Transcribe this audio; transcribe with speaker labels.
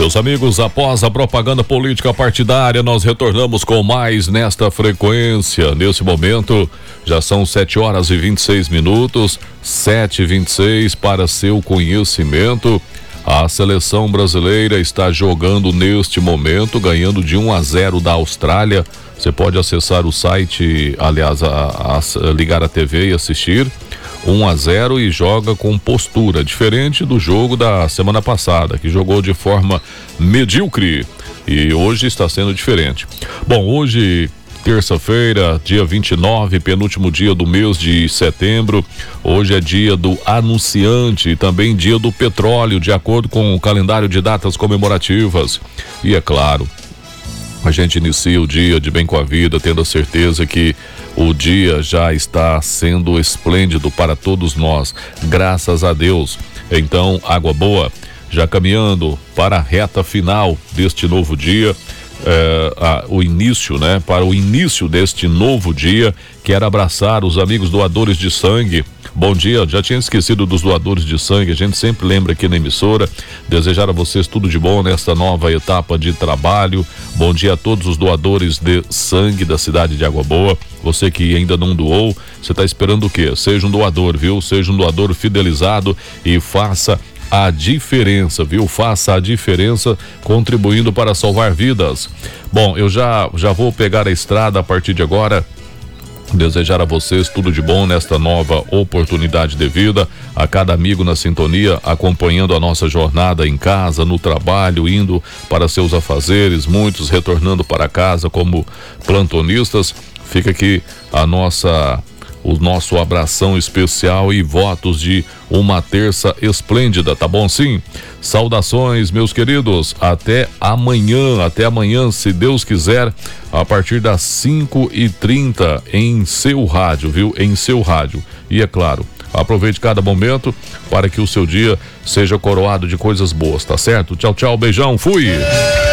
Speaker 1: Meus amigos, após a propaganda política partidária, nós retornamos com mais nesta frequência. Nesse momento, já são 7h26, 7h26. Para seu conhecimento, a seleção brasileira está jogando neste momento, ganhando de 1-0 da Austrália. Você pode acessar o site, aliás, ligar a TV e assistir. 1-0 e joga com postura, diferente do jogo da semana passada, que jogou de forma medíocre, e hoje está sendo diferente. Bom, hoje, terça-feira, dia 29, penúltimo dia do mês de setembro, hoje é dia do anunciante e também dia do petróleo, de acordo com o calendário de datas comemorativas. E é claro, a gente inicia o dia de bem com a vida, tendo a certeza que o dia já está sendo esplêndido para todos nós, graças a Deus. Então, água boa, já caminhando para a reta final deste novo dia, o início, né? Para o início deste novo dia, quero abraçar os amigos doadores de sangue. Bom dia, já tinha esquecido dos doadores de sangue, a gente sempre lembra aqui na emissora. Desejar a vocês tudo de bom nesta nova etapa de trabalho. Bom dia a todos os doadores de sangue da cidade de Água Boa. Você que ainda não doou, você está esperando o quê? Seja um doador, viu? Seja um doador fidelizado e faça a diferença, viu? Faça a diferença contribuindo para salvar vidas. Bom, eu já vou pegar a estrada a partir de agora. Desejar a vocês tudo de bom nesta nova oportunidade de vida, a cada amigo na sintonia, acompanhando a nossa jornada em casa, no trabalho, indo para seus afazeres, muitos retornando para casa como plantonistas. Fica aqui o nosso abração especial e votos de uma terça esplêndida, tá bom? Sim. Saudações, meus queridos, até amanhã, se Deus quiser, a partir das 5h30 em seu rádio, viu? Em seu rádio. E é claro, aproveite cada momento para que o seu dia seja coroado de coisas boas, tá certo? Tchau, tchau, beijão, fui!